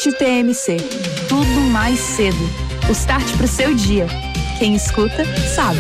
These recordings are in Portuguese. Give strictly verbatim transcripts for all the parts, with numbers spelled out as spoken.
T M C. Tudo mais cedo. O start pro seu dia. Quem escuta, sabe.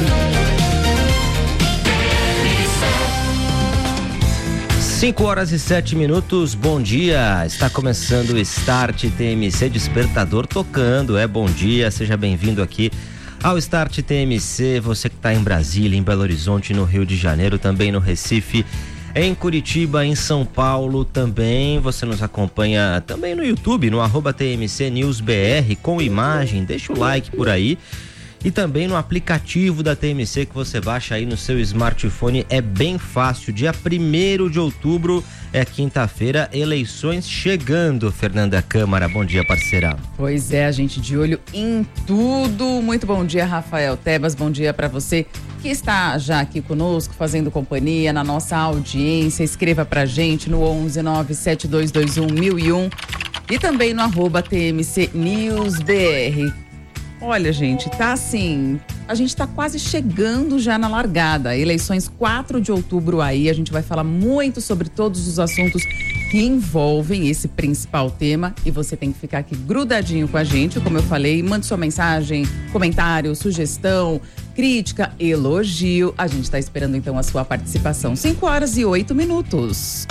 cinco horas e sete minutos, bom dia. Está começando o Start T M C, despertador tocando. É bom dia, seja bem-vindo aqui ao Start T M C. Você que está em Brasília, em Belo Horizonte, no Rio de Janeiro, também no Recife, em Curitiba, em São Paulo também. Você nos acompanha também no YouTube, no arroba T M C News B R, com imagem. Deixa o like por aí. E também no aplicativo da T M C que você baixa aí no seu smartphone. É bem fácil. Dia primeiro de outubro é quinta-feira, eleições chegando. Fernanda Câmara, bom dia, parceira. Pois é, a gente de olho em tudo. Muito bom dia, Rafael Tebas. Bom dia para você que está já aqui conosco, fazendo companhia na nossa audiência. Escreva pra gente no onze nove sete dois dois um mil e um e também no arroba T M C News B R. Olha, gente, tá assim, a gente tá quase chegando já na largada. Eleições quatro de outubro aí, a gente vai falar muito sobre todos os assuntos que envolvem esse principal tema e você tem que ficar aqui grudadinho com a gente, como eu falei, mande sua mensagem, comentário, sugestão, crítica, elogio. A gente tá esperando então a sua participação. cinco horas e oito minutos.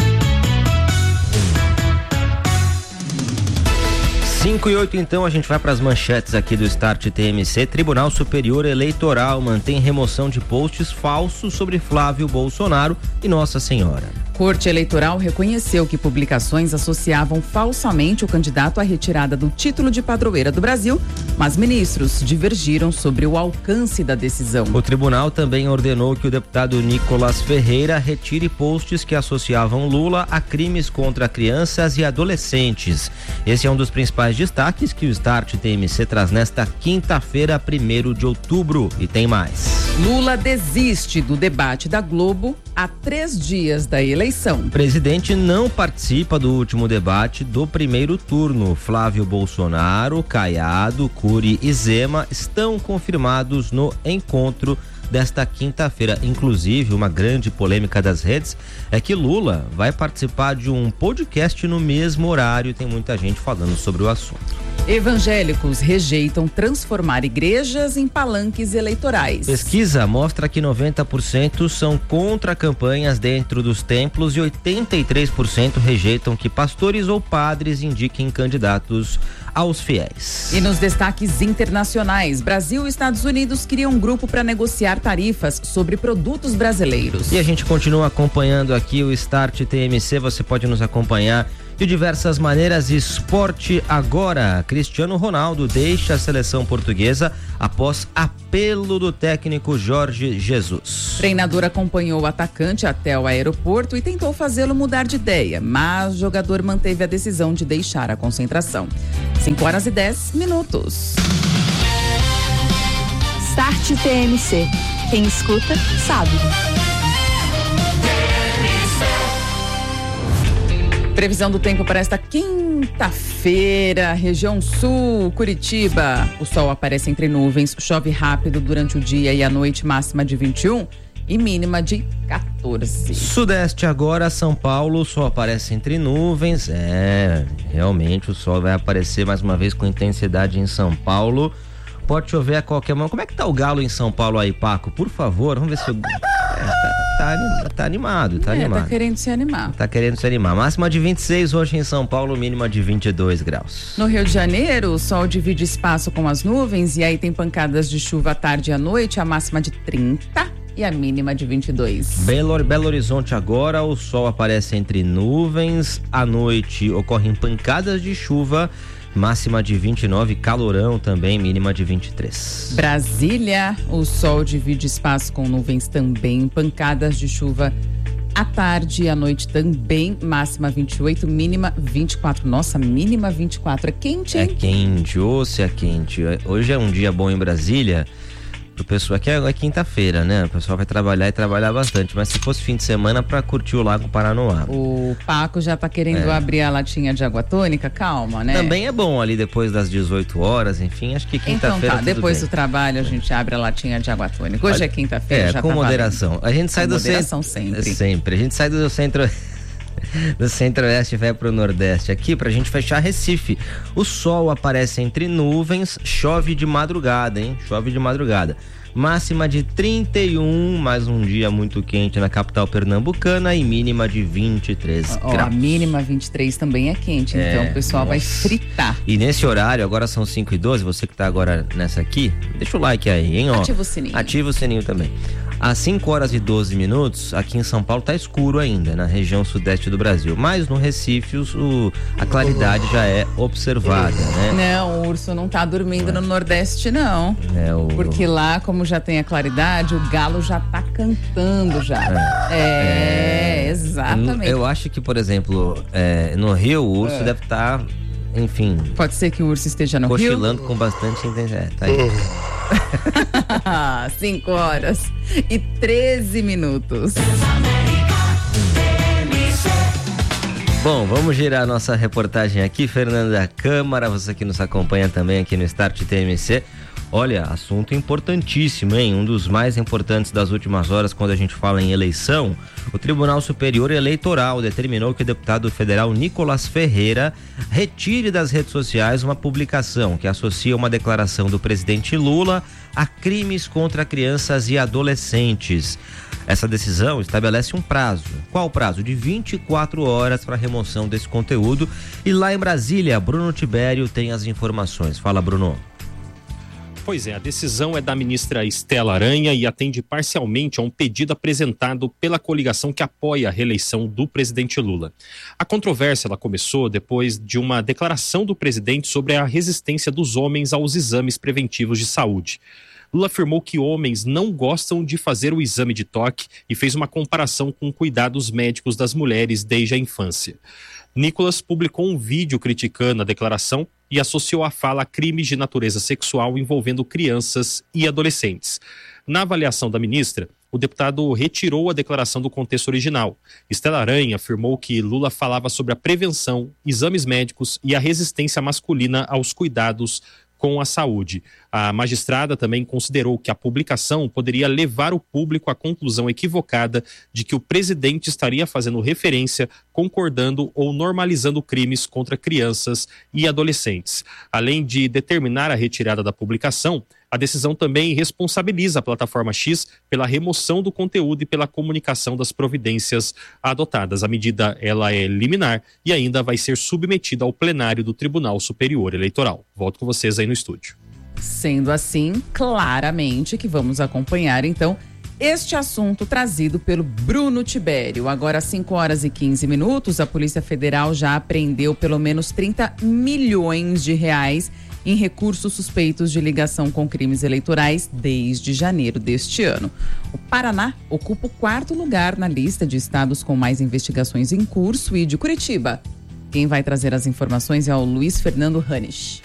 cinco e oito, então, a gente vai para as manchetes aqui do Start T M C. Tribunal Superior Eleitoral mantém remoção de posts falsos sobre Flávio Bolsonaro e Nossa Senhora. Corte Eleitoral reconheceu que publicações associavam falsamente o candidato à retirada do título de padroeira do Brasil, mas ministros divergiram sobre o alcance da decisão. O tribunal também ordenou que o deputado Nicolas Ferreira retire posts que associavam Lula a crimes contra crianças e adolescentes. Esse é um dos principais destaques que o Start T M C traz nesta quinta-feira, primeiro de outubro. E tem mais. Lula desiste do debate da Globo há três dias da eleição. O presidente não participa do último debate do primeiro turno. Flávio Bolsonaro, Caiado, Cury e Zema estão confirmados no encontro desta quinta-feira. Inclusive, uma grande polêmica das redes é que Lula vai participar de um podcast no mesmo horário. Tem muita gente falando sobre o assunto. Evangélicos rejeitam transformar igrejas em palanques eleitorais. Pesquisa mostra que noventa por cento são contra campanhas dentro dos templos e oitenta e três por cento rejeitam que pastores ou padres indiquem candidatos aos fiéis. E nos destaques internacionais, Brasil e Estados Unidos criam um grupo para negociar tarifas sobre produtos brasileiros. E a gente continua acompanhando aqui o Start T M C. Você pode nos acompanhar de diversas maneiras. Esporte agora. Cristiano Ronaldo deixa a seleção portuguesa após apelo do técnico Jorge Jesus. O treinador acompanhou o atacante até o aeroporto e tentou fazê-lo mudar de ideia, mas o jogador manteve a decisão de deixar a concentração. cinco horas e dez minutos. Start T M C. Quem escuta, sabe. Previsão do tempo para esta quinta-feira, região sul, Curitiba. O sol aparece entre nuvens, chove rápido durante o dia e a noite, máxima de vinte e um e mínima de quatorze. Sudeste agora, São Paulo, o sol aparece entre nuvens. É, realmente o sol vai aparecer mais uma vez com intensidade em São Paulo. Pode chover a qualquer momento. Como é que tá o galo em São Paulo aí, Paco? Por favor, vamos ver se o... É, tá, tá, tá animado, tá é, animado. Tá querendo se animar. Tá querendo se animar. Máxima de vinte e seis hoje em São Paulo, mínima de vinte e dois graus. No Rio de Janeiro, o sol divide espaço com as nuvens e aí tem pancadas de chuva à tarde e à noite, a máxima de trinta e a mínima de vinte e dois. Belo, Belo Horizonte agora, o sol aparece entre nuvens, à noite ocorrem pancadas de chuva, máxima de vinte e nove, calorão também, mínima de vinte e três. Brasília, o sol divide espaço com nuvens também, pancadas de chuva à tarde e à noite também, máxima vinte e oito, mínima vinte e quatro. Nossa, mínima vinte e quatro, é quente, hein? É quente, ô, se é quente. Hoje é um dia bom em Brasília. Pro pessoal, aqui é quinta-feira, né? O pessoal vai trabalhar e trabalhar bastante, mas se fosse fim de semana, pra curtir o Lago Paranoá. O Paco já tá querendo é. abrir a latinha de água tônica, calma, né? Também é bom ali depois das dezoito horas, enfim, acho que quinta-feira. Então tá, tudo depois bem. do trabalho a gente abre a latinha de água tônica. Hoje é quinta-feira, é, já com tá moderação. valendo. A gente sai com do moderação centro. sempre. Sempre. A gente sai do centro. do centro-oeste vai pro nordeste. Aqui, pra gente fechar Recife, o sol aparece entre nuvens, chove de madrugada, hein? Chove de madrugada. Máxima de trinta e um, mais um dia muito quente na capital pernambucana e mínima de vinte e três oh, graus. A mínima vinte e três também é quente, é, então o pessoal nossa. vai fritar. E nesse horário, agora são cinco e doze, você que tá agora nessa aqui, deixa o like aí, hein? Ó, ativa o sininho. Ativa o sininho também. Às cinco horas e doze minutos, aqui em São Paulo tá escuro ainda, na região sudeste do Brasil. Mas no Recife, o, a claridade já é observada, né? Não, o urso não tá dormindo no Nordeste, não. É, o... Porque lá, como já tem a claridade, o galo já tá cantando já. É, é, é exatamente. Eu acho que, por exemplo, é, no Rio, o urso é. deve estar, tá, enfim... Pode ser que o urso esteja no cochilando Rio? Cochilando com bastante intensidade. É, tá aí. cinco horas e treze minutos. Bom, vamos girar a nossa reportagem aqui, Fernanda Câmara, você que nos acompanha também aqui no Start T M C. Olha, assunto importantíssimo, hein? Um dos mais importantes das últimas horas quando a gente fala em eleição. O Tribunal Superior Eleitoral determinou que o deputado federal Nicolas Ferreira retire das redes sociais uma publicação que associa uma declaração do presidente Lula a crimes contra crianças e adolescentes. Essa decisão estabelece um prazo. Qual o prazo? De vinte e quatro horas para a remoção desse conteúdo. E lá em Brasília, Bruno Tibério tem as informações. Fala, Bruno. Pois é, a decisão é da ministra Estela Aranha e atende parcialmente a um pedido apresentado pela coligação que apoia a reeleição do presidente Lula. A controvérsia ela começou depois de uma declaração do presidente sobre a resistência dos homens aos exames preventivos de saúde. Lula afirmou que homens não gostam de fazer o exame de toque e fez uma comparação com cuidados médicos das mulheres desde a infância. Nicolas publicou um vídeo criticando a declaração e associou a fala a crimes de natureza sexual envolvendo crianças e adolescentes. Na avaliação da ministra, o deputado retirou a declaração do contexto original. Estela Aranha afirmou que Lula falava sobre a prevenção, exames médicos e a resistência masculina aos cuidados com a saúde. A magistrada também considerou que a publicação poderia levar o público à conclusão equivocada de que o presidente estaria fazendo referência, concordando ou normalizando crimes contra crianças e adolescentes. Além de determinar a retirada da publicação, a decisão também responsabiliza a plataforma X pela remoção do conteúdo e pela comunicação das providências adotadas. A medida ela é liminar e ainda vai ser submetida ao plenário do Tribunal Superior Eleitoral. Volto com vocês aí no estúdio. Sendo assim, claramente que vamos acompanhar então este assunto trazido pelo Bruno Tibério. Agora, às cinco horas e quinze minutos, a Polícia Federal já apreendeu pelo menos trinta milhões de reais em recursos suspeitos de ligação com crimes eleitorais desde janeiro deste ano. O Paraná ocupa o quarto lugar na lista de estados com mais investigações em curso e de Curitiba. Quem vai trazer as informações é o Luiz Fernando Hanisch.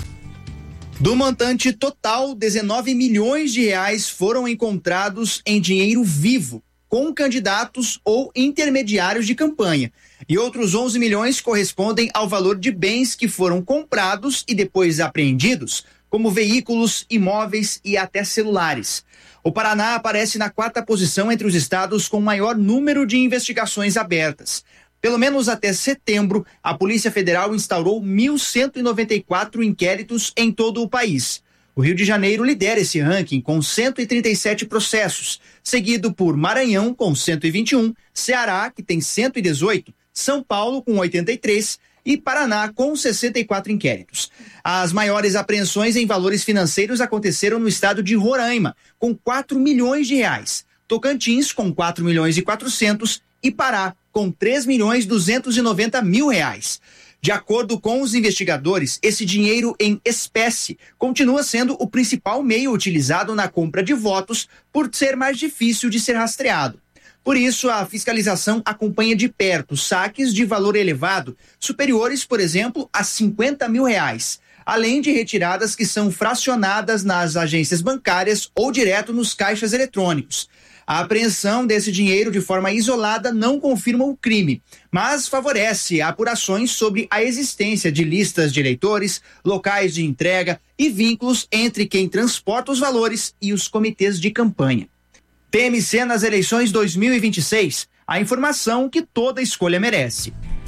Do montante total, dezenove milhões de reais foram encontrados em dinheiro vivo, com candidatos ou intermediários de campanha. E outros onze milhões correspondem ao valor de bens que foram comprados e depois apreendidos, como veículos, imóveis e até celulares. O Paraná aparece na quarta posição entre os estados com maior número de investigações abertas. Pelo menos até setembro, a Polícia Federal instaurou mil cento e noventa e quatro inquéritos em todo o país. O Rio de Janeiro lidera esse ranking com cento e trinta e sete processos, seguido por Maranhão com cento e vinte e um, Ceará, que tem cento e dezoito, São Paulo com oitenta e três e Paraná com sessenta e quatro inquéritos. As maiores apreensões em valores financeiros aconteceram no estado de Roraima, com quatro milhões de reais, Tocantins com quatro milhões e quatrocentos e Pará com três milhões duzentos e noventa mil reais. De acordo com os investigadores, esse dinheiro em espécie continua sendo o principal meio utilizado na compra de votos por ser mais difícil de ser rastreado. Por isso, a fiscalização acompanha de perto saques de valor elevado, superiores, por exemplo, a cinquenta mil reais, além de retiradas que são fracionadas nas agências bancárias ou direto nos caixas eletrônicos. A apreensão desse dinheiro de forma isolada não confirma o crime, mas favorece apurações sobre a existência de listas de eleitores, locais de entrega e vínculos entre quem transporta os valores e os comitês de campanha. T M C nas eleições dois mil e vinte e seis, a informação que toda escolha merece.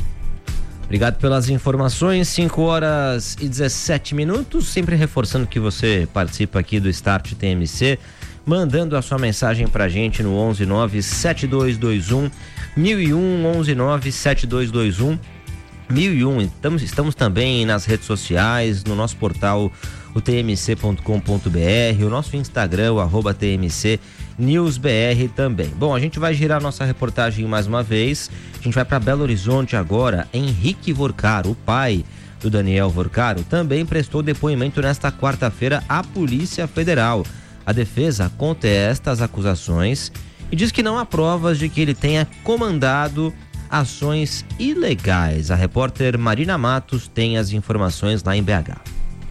Obrigado pelas informações, cinco horas e dezessete minutos, sempre reforçando que você participa aqui do Start T M C, mandando a sua mensagem pra gente no onze nove sete dois dois um mil e um, onze nove sete dois dois um mil e um. Estamos, estamos também nas redes sociais, no nosso portal o t m c ponto com ponto b r, o nosso Instagram, o arroba T M C News B R também. Bom, a gente vai girar nossa reportagem mais uma vez. A gente vai para Belo Horizonte agora. Henrique Vorcaro, o pai do Daniel Vorcaro, também prestou depoimento nesta quarta-feira à Polícia Federal. A defesa contesta as acusações e diz que não há provas de que ele tenha comandado ações ilegais. A repórter Marina Matos tem as informações lá em B H.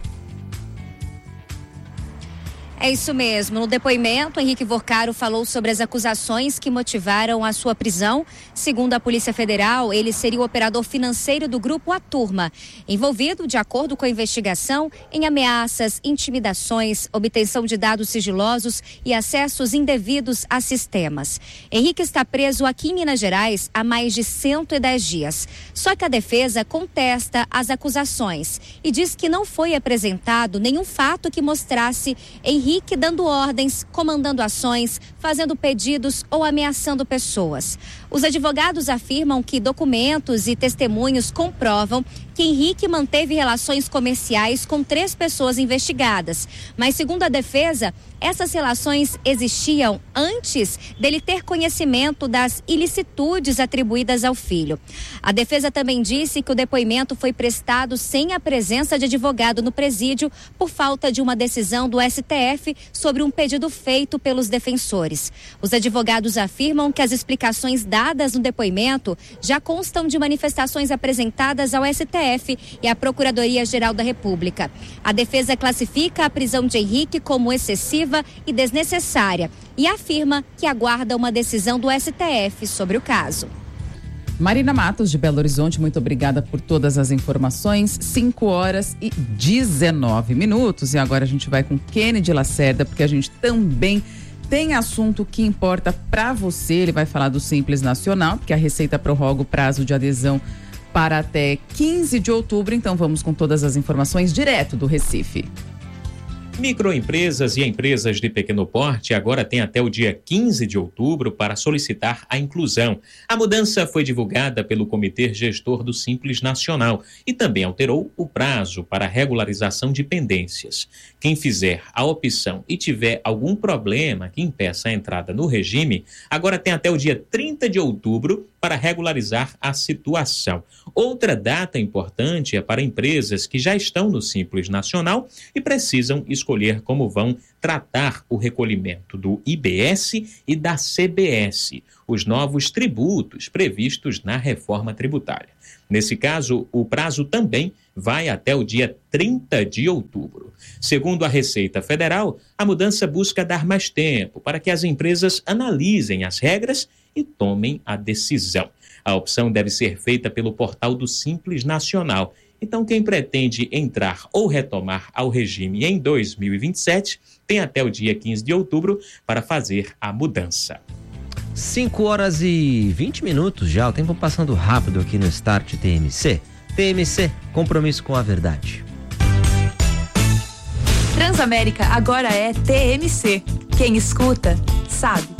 É isso mesmo. No depoimento, Henrique Vorcaro falou sobre as acusações que motivaram a sua prisão. Segundo a Polícia Federal, ele seria o operador financeiro do grupo A Turma, envolvido, de acordo com a investigação, em ameaças, intimidações, obtenção de dados sigilosos e acessos indevidos a sistemas. Henrique está preso aqui em Minas Gerais há mais de cento e dez dias. Só que a defesa contesta as acusações e diz que não foi apresentado nenhum fato que mostrasse Henrique Henrique dando ordens, comandando ações, fazendo pedidos ou ameaçando pessoas. Os advogados afirmam que documentos e testemunhos comprovam que Henrique manteve relações comerciais com três pessoas investigadas. Mas, segundo a defesa, essas relações existiam antes dele ter conhecimento das ilicitudes atribuídas ao filho. A defesa também disse que o depoimento foi prestado sem a presença de advogado no presídio por falta de uma decisão do S T F sobre um pedido feito pelos defensores. Os advogados afirmam que as explicações dadas no depoimento já constam de manifestações apresentadas ao S T F e à Procuradoria-Geral da República. A defesa classifica a prisão de Henrique como excessiva e desnecessária e afirma que aguarda uma decisão do S T F sobre o caso. Marina Matos, de Belo Horizonte, muito obrigada por todas as informações. cinco horas e dezenove minutos. E agora a gente vai com Kennedy Lacerda, porque a gente também tem assunto que importa para você. Ele vai falar do Simples Nacional, porque a Receita prorroga o prazo de adesão para até quinze de outubro. Então vamos com todas as informações direto do Recife. Microempresas e empresas de pequeno porte agora têm até o dia quinze de outubro para solicitar a inclusão. A mudança foi divulgada pelo Comitê Gestor do Simples Nacional e também alterou o prazo para regularização de pendências. Quem fizer a opção e tiver algum problema que impeça a entrada no regime, agora tem até o dia trinta de outubro para regularizar a situação. Outra data importante é para empresas que já estão no Simples Nacional e precisam escolher como vão tratar o recolhimento do I B S e da C B S, os novos tributos previstos na reforma tributária. Nesse caso, o prazo também vai até o dia trinta de outubro. Segundo a Receita Federal, a mudança busca dar mais tempo para que as empresas analisem as regras e tomem a decisão. A opção deve ser feita pelo portal do Simples Nacional. Então, quem pretende entrar ou retomar ao regime em dois mil e vinte e sete tem até o dia quinze de outubro para fazer a mudança. cinco horas e vinte minutos já, o tempo passando rápido aqui no Start T M C. T M C, compromisso com a verdade. Transamérica agora é T M C. Quem escuta, sabe.